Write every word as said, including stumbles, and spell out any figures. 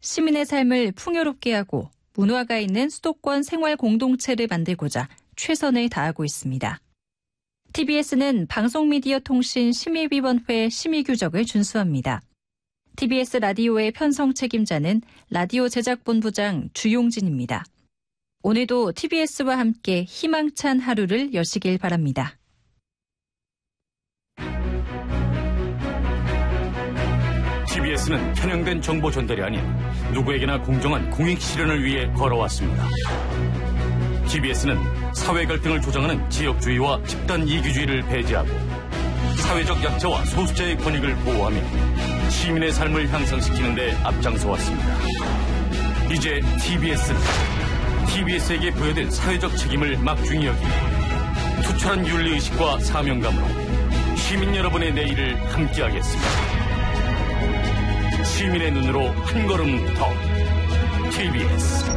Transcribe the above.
시민의 삶을 풍요롭게 하고 문화가 있는 수도권 생활 공동체를 만들고자 최선을 다하고 있습니다. 티비에스는 방송미디어통신심의위원회 심의규정을 준수합니다. 티비에스 라디오의 편성 책임자는 라디오 제작본부장 주용진입니다. 오늘도 티비에스와 함께 희망찬 하루를 여시길 바랍니다. 티비에스는 편향된 정보 전달이 아닌 누구에게나 공정한 공익 실현을 위해 걸어왔습니다. 티비에스는 사회 갈등을 조장하는 지역주의와 집단 이기주의를 배제하고 사회적 약자와 소수자의 권익을 보호하며 시민의 삶을 향상시키는 데 앞장서 왔습니다. 이제 티비에스는 티비에스에게 부여된 사회적 책임을 막중히 여기고 투철한 윤리의식과 사명감으로 시민 여러분의 내일을 함께하겠습니다. 시민의 눈으로 한 걸음 더 티비에스